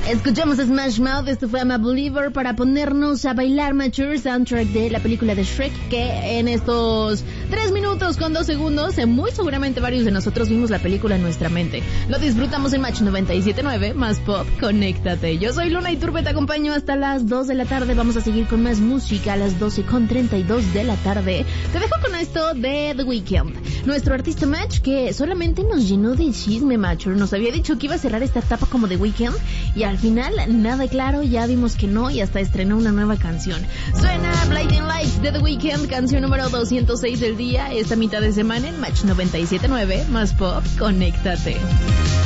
Escuchamos Smash Mouth, esto fue I'm a Believer, para ponernos a bailar Mature, soundtrack de la película de Shrek, que en estos 3 minutos con 2 segundos, muy seguramente varios de nosotros vimos la película en nuestra mente. Lo disfrutamos en Match 97.9, más pop, conéctate. Yo soy Luna Iturbe, te acompaño hasta las 2 de la tarde, vamos a seguir con más música a las 12:32 de la tarde. Te dejo con esto de The Weeknd, nuestro artista Match, que solamente nos llenó de chisme, Mature. Nos había dicho que iba a cerrar esta etapa como The Weeknd, y al final nada claro, ya vimos que no, y hasta estrenó una nueva canción. Suena Blinding Lights de The Weeknd, canción número 206 del día, esta mitad de semana en Match 97.9, más pop, conéctate.